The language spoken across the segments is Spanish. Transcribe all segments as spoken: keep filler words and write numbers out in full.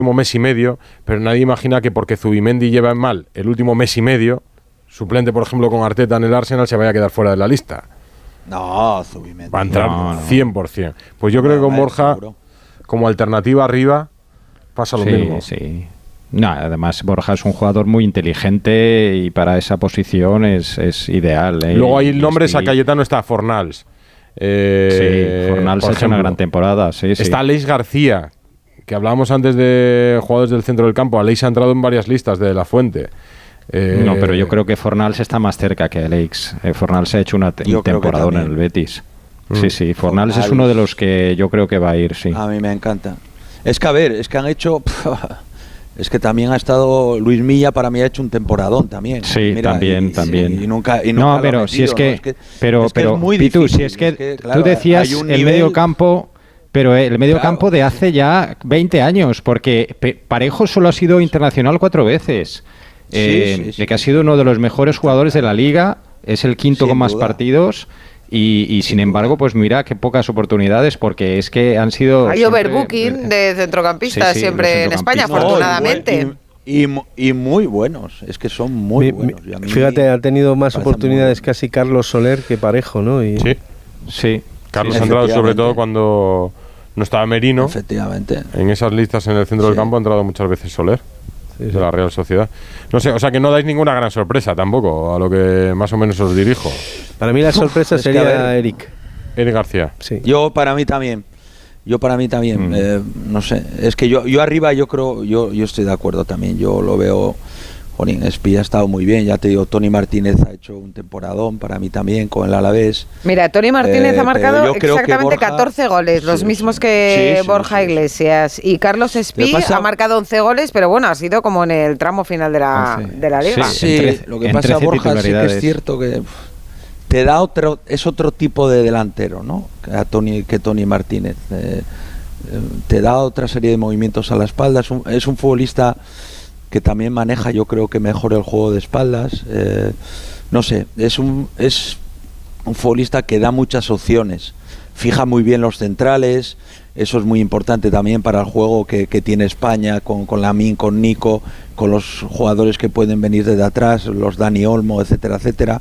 último mes y medio, pero nadie imagina que porque Zubimendi lleva en mal el último mes y medio, suplente, por ejemplo, con Arteta en el Arsenal, se vaya a quedar fuera de la lista. No, Zubimendi. Va a entrar no, no. cien por ciento. Pues yo creo No, que con vale, Borja, seguro. como alternativa arriba, pasa lo sí, mismo. Sí, no, además Borja es un jugador muy inteligente y para esa posición es, es ideal. ¿eh? Luego hay nombres, estoy... a Cayetano está Fornals. Eh, sí, Fornals ha hecho una gran temporada. Sí, sí. Está Aleix García, que hablábamos antes de jugadores del centro del campo. Aleix ha entrado en varias listas de La Fuente. Eh, no, pero yo creo que Fornals está más cerca que Aleix. Eh, Fornals ha hecho una te- temporada en el Betis. Mm. Sí, sí, Fornals, Fornals es uno de los que yo creo que va a ir, sí. A mí me encanta. Es que, a ver, es que han hecho... Es que también ha estado Luis Milla, para mí ha hecho un temporadón también. Sí, Mira, también, y, también. Sí, y nunca, y nunca no, pero metido, si es que, ¿no? es que pero, es que pero, es muy Pitu, difícil. si es que, es que claro, tú decías el nivel... medio campo, pero el medio claro. campo de hace ya veinte años, porque Parejo solo ha sido internacional cuatro veces, sí, eh, sí, sí. de que ha sido uno de los mejores jugadores de la liga, es el quinto Sin con más duda. partidos. Y, y sin, sin embargo, pues mira qué pocas oportunidades, porque es que han sido... Hay siempre, overbooking de centrocampistas sí, sí, siempre en España, No, afortunadamente. Y, y, y muy buenos, es que son muy mi, buenos. Y a mí fíjate, ha tenido más oportunidades bueno. casi Carlos Soler que Parejo, ¿no? Y... Sí, sí. Carlos sí, ha entrado sobre todo cuando no estaba Merino. Efectivamente. En esas listas en el centro sí. del campo ha entrado muchas veces Soler. Sí, sí. De la Real Sociedad. No sé, o sea que no dais ninguna gran sorpresa tampoco, a lo que más o menos os dirijo. Para mí la sorpresa Uf, sería Eric. Eric García. Sí. Yo para mí también. Yo para mí también. Mm. Eh, no sé. Es que yo, yo arriba yo creo, yo, yo estoy de acuerdo también. Yo lo veo. Jolín, Espí ha estado muy bien. Ya te digo, Tony Martínez ha hecho un temporadón para mí también con el Alavés. Mira, Tony Martínez Eh, ha marcado pero yo creo que exactamente Borja- catorce goles, los Sí, mismos sí. que Sí, sí, Borja sí, sí. Iglesias. Y Carlos Espí Lo pasa- ha marcado once goles, pero bueno, ha sido como en el tramo final de la, once. de la liga. Sí, Sí, en trece- lo que en pasa trece Borja sí que es titularidades. cierto que uf, te da otro, es otro tipo de delantero, ¿no? Que a Tony, que Tony Martínez. Eh, eh, te da otra serie de movimientos a la espalda. Es un, es un futbolista que también maneja, yo creo que mejor el juego de espaldas. Eh, no sé, es un es un futbolista que da muchas opciones. Fija muy bien los centrales. Eso es muy importante también para el juego que, que tiene España con, con Lamine, con Nico, con los jugadores que pueden venir desde atrás, los Dani Olmo, etcétera, etcétera.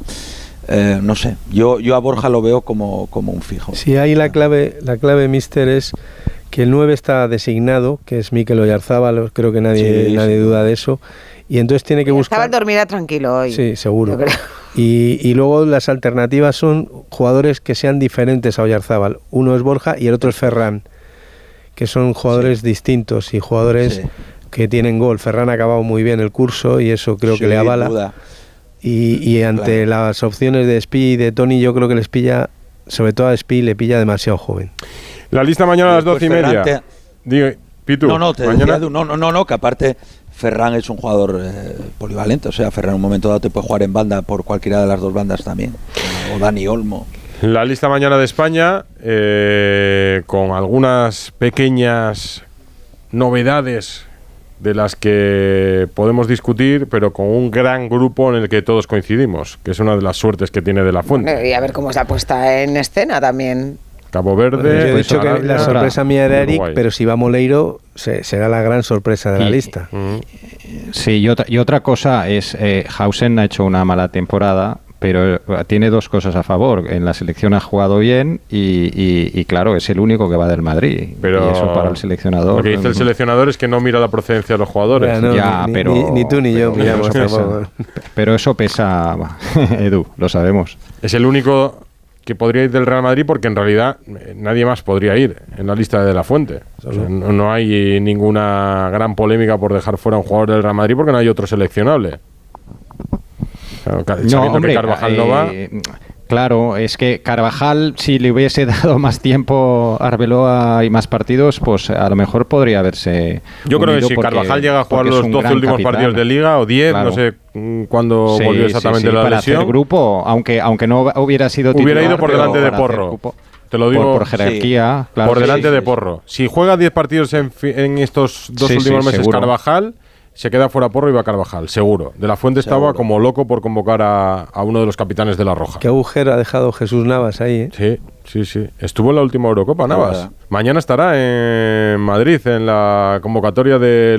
Eh, no sé, yo, yo a Borja lo veo como, como un fijo. Sí, ahí la clave, la clave, mister, es que el nueve está designado, que es Mikel Oyarzábal, creo que nadie, Sí, nadie sí. duda de eso, y entonces tiene que buscar... Oyarzábal dormirá tranquilo hoy. Sí, seguro. yo creo. Y, y luego las alternativas son jugadores que sean diferentes a Oyarzábal. Uno es Borja y el otro es Ferran, que son jugadores Sí. distintos y jugadores Sí. que tienen gol. Ferran ha acabado muy bien el curso y eso creo que Sin le avala. duda. Y, y ante Claro. las opciones de Espi y de Tony, yo creo que les pilla, sobre todo a Espi, le pilla demasiado joven. La lista mañana a las doce y Después media. Ferran Digo, Pitu, No, no, te mañana... decía, Edu, no, no, no, no, que aparte Ferran es un jugador eh, polivalente, o sea, Ferran en un momento dado te puede jugar en banda por cualquiera de las dos bandas también, o Dani Olmo. La lista mañana de España, eh, con algunas pequeñas novedades de las que podemos discutir, pero con un gran grupo en el que todos coincidimos, que es una de las suertes que tiene De La Fuente. Y a ver cómo se ha puesta en escena también. Cabo Verde, Yo he pues dicho que Arabia, la sorpresa mía era Eric, Uruguay. pero si va Moleiro, se- será la gran sorpresa de la Y- lista. Mm. Sí, y otra, y otra cosa es, eh, Hausen ha hecho una mala temporada, pero eh, tiene dos cosas a favor. En la selección ha jugado bien y, y- y claro, es el único que va del Madrid. Pero y eso para el seleccionador... Lo que dice el seleccionador es que no mira la procedencia de los jugadores. Ya, no, Ya, ni, pero- ni- ni tú ni yo pero miramos eso pesa. tampoco. Pero eso pesa, Edu, lo sabemos. Es el único que podría ir del Real Madrid porque en realidad eh, nadie más podría ir en la lista de De La Fuente. O sea, no, no hay ninguna gran polémica por dejar fuera a un jugador del Real Madrid porque no hay otro seleccionable. Claro, ca- sabiendo que Carvajal eh, no va. Claro, es que Carvajal, si le hubiese dado más tiempo a Arbeloa y más partidos, pues a lo mejor podría haberse. Yo creo que unido si porque- Carvajal llega a jugar porque es los un doce gran últimos capitán. partidos de Liga o diez, Claro. no sé mm, cuándo Sí, volvió sí, exactamente sí, la para lesión. hacer grupo, aunque aunque no hubiera sido titular, Hubiera ido por pero delante de para hacer Porro. grupo- Te lo digo por, por jerarquía, claro. por sí, delante sí, de sí. Porro. Si juega diez partidos en, fi- en estos dos Sí, últimos sí, meses seguro. Carvajal, se queda fuera Porro y va Carvajal, seguro. De la Fuente Seguro. estaba como loco por convocar a, a uno de los capitanes de la Roja. Qué agujero ha dejado Jesús Navas ahí, ¿eh? Sí, sí, sí. Estuvo en la última Eurocopa, Navas. Verdad. Mañana estará en Madrid en la convocatoria de